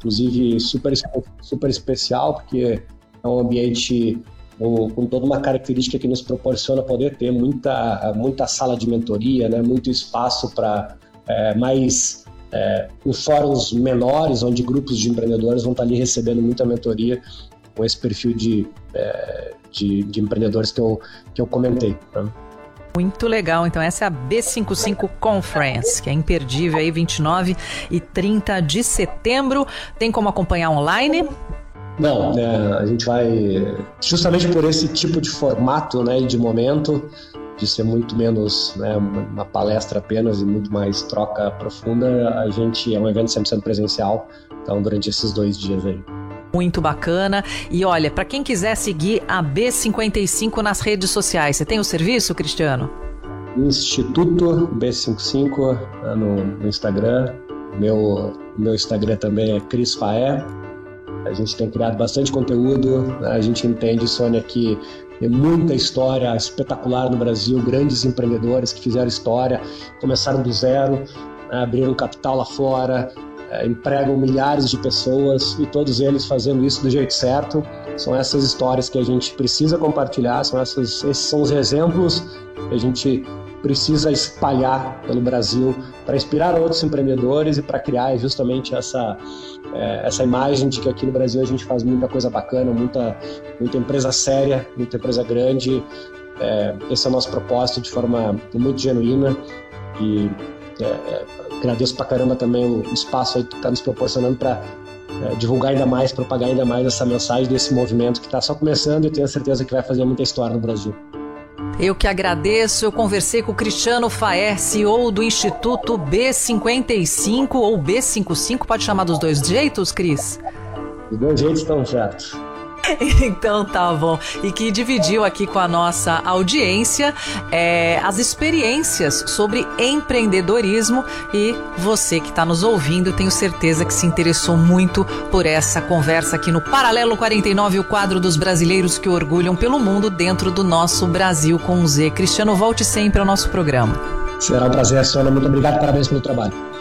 inclusive super especial, porque é um ambiente com toda uma característica que nos proporciona poder ter muita sala de mentoria, né? Muito espaço para em fóruns menores, onde grupos de empreendedores vão estar ali recebendo muita mentoria com esse perfil de empreendedores que eu comentei, né? Muito legal, então essa é a B55 Conference, que é imperdível aí, 29 e 30 de setembro. Tem como acompanhar online? Não, a gente vai, justamente por esse tipo de formato, né, de momento, de ser muito menos, né, uma palestra apenas e muito mais troca profunda, a gente é um evento 100% presencial, então durante esses 2 dias aí. Muito bacana. E olha, para quem quiser seguir a B55 nas redes sociais, você tem o serviço, Cristiano? Instituto B55 no Instagram. Meu Instagram também é Cris Faé. A gente tem criado bastante conteúdo. A gente entende, Sônia, que tem muita história espetacular no Brasil, grandes empreendedores que fizeram história, começaram do zero, abriram capital lá fora, empregam milhares de pessoas e todos eles fazendo isso do jeito certo. São essas histórias que a gente precisa compartilhar, esses são os exemplos que a gente precisa espalhar pelo Brasil para inspirar outros empreendedores e para criar justamente essa imagem de que aqui no Brasil a gente faz muita coisa bacana, muita empresa séria, muita empresa grande. Esse é o nosso propósito de forma muito genuína e agradeço pra caramba também o espaço aí que está nos proporcionando para divulgar ainda mais, propagar ainda mais essa mensagem desse movimento que está só começando e tenho certeza que vai fazer muita história no Brasil. Eu que agradeço, eu conversei com o Cristiano Faé, CEO do Instituto B55 ou B55, pode chamar dos 2 jeitos, Cris? Os 2 jeitos estão certos. Então tá bom, e que dividiu aqui com a nossa audiência as experiências sobre empreendedorismo, e você que está nos ouvindo, tenho certeza que se interessou muito por essa conversa aqui no Paralelo 49, o quadro dos brasileiros que orgulham pelo mundo dentro do nosso Brasil com Z. Cristiano, volte sempre ao nosso programa. Será um prazer, Sônia, muito obrigado, parabéns pelo trabalho.